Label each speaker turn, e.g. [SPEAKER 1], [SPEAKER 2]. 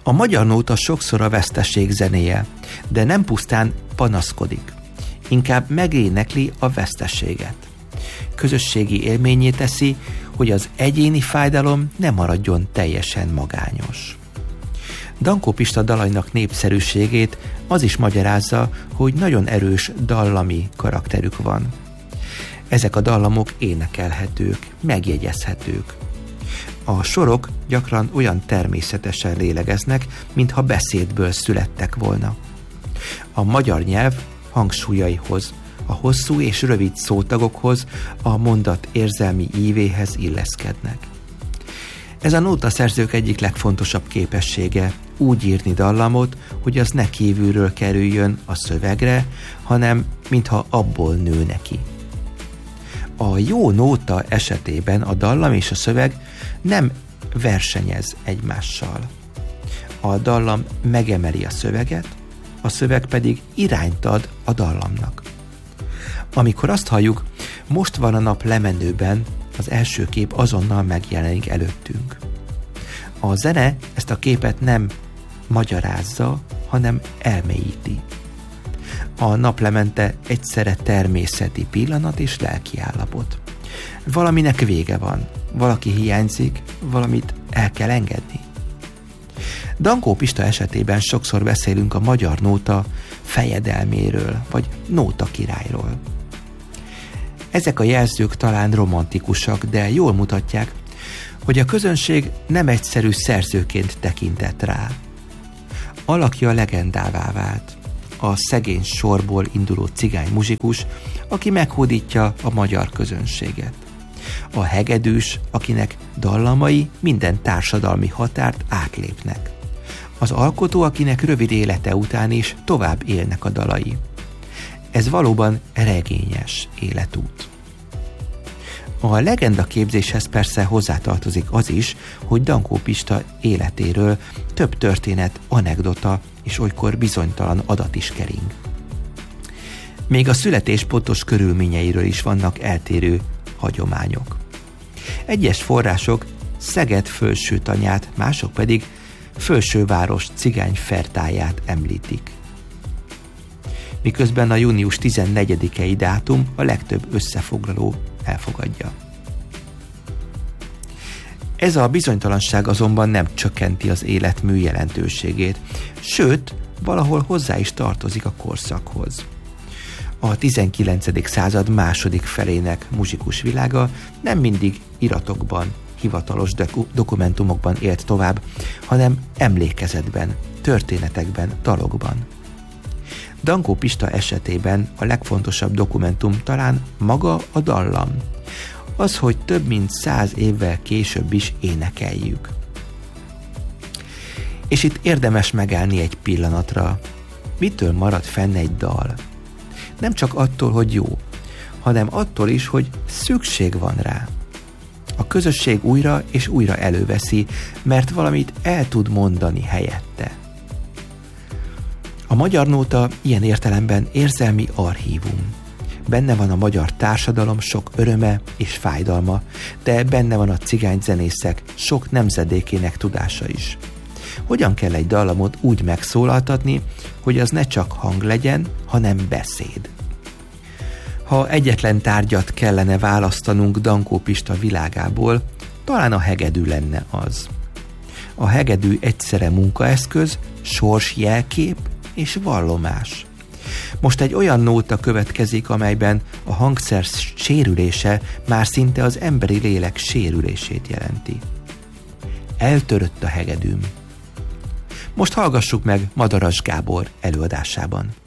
[SPEAKER 1] A magyar nóta sokszor a veszteség zenéje, de nem pusztán panaszkodik. Inkább megénekli a veszteséget. Közösségi élményé teszi, hogy az egyéni fájdalom ne maradjon teljesen magányos. Dankó Pista dalainak népszerűségét az is magyarázza, hogy nagyon erős dallami karakterük van. Ezek a dallamok énekelhetők, megjegyezhetők. A sorok gyakran olyan természetesen lélegeznek, mintha beszédből születtek volna. A magyar nyelv hangsúlyaihoz, a hosszú és rövid szótagokhoz, a mondat érzelmi ívéhez illeszkednek. Ez a nótaszerzők egyik legfontosabb képessége, úgy írni dallamot, hogy az ne kívülről kerüljön a szövegre, hanem mintha abból nő neki. A jó nóta esetében a dallam és a szöveg nem versenyez egymással. A dallam megemeli a szöveget, a szöveg pedig irányt ad a dallamnak. Amikor azt halljuk, most van a nap lemenőben, az első kép azonnal megjelenik előttünk. A zene ezt a képet nem magyarázza, hanem elmélyíti. A naplemente egyszerre természeti pillanat és lelki állapot. Valaminek vége van, valaki hiányzik, valamit el kell engedni. Dankó Pista esetében sokszor beszélünk a magyar nóta fejedelméről, vagy nóta királyról. Ezek a jelzők talán romantikusak, de jól mutatják, hogy a közönség nem egyszerű szerzőként tekintett rá. Alakja legendává vált. A szegény sorból induló cigány muzsikus, aki meghódítja a magyar közönséget. A hegedűs, akinek dallamai minden társadalmi határt átlépnek. Az alkotó, akinek rövid élete után is tovább élnek a dalai. Ez valóban regényes életút. A legenda képzéshez persze hozzátartozik az is, hogy Dankó Pista életéről több történet, anekdota és olykor bizonytalan adat is kering. Még a születés pontos körülményeiről is vannak eltérő hagyományok. Egyes források Szeged Fölsőtanyát, mások pedig Fölsőváros cigány fertáját említik. Miközben a június 14-i dátum a legtöbb összefoglaló elfogadja. Ez a bizonytalanság azonban nem csökkenti az életmű jelentőségét, sőt, valahol hozzá is tartozik a korszakhoz. A 19. század második felének muzsikus világa nem mindig iratokban, hivatalos dokumentumokban élt tovább, hanem emlékezetben, történetekben, dalokban. Dankó Pista esetében a legfontosabb dokumentum talán maga a dallam. Az, hogy több mint 100 évvel később is énekeljük. És itt érdemes megállni egy pillanatra. Mitől marad fenn egy dal? Nem csak attól, hogy jó, hanem attól is, hogy szükség van rá. A közösség újra és újra előveszi, mert valamit el tud mondani helyette. A magyar nóta ilyen értelemben érzelmi archívum. Benne van a magyar társadalom sok öröme és fájdalma, de benne van a cigányzenészek sok nemzedékének tudása is. Hogyan kell egy dallamot úgy megszólaltatni, hogy az ne csak hang legyen, hanem beszéd? Ha egyetlen tárgyat kellene választanunk Dankó Pista világából, talán a hegedű lenne az. A hegedű egyszerre munkaeszköz, sorsjelkép és vallomás. Most egy olyan nóta következik, amelyben a hangszer sérülése már szinte az emberi lélek sérülését jelenti. Eltörött a hegedűm. Most hallgassuk meg Madaras Gábor előadásában.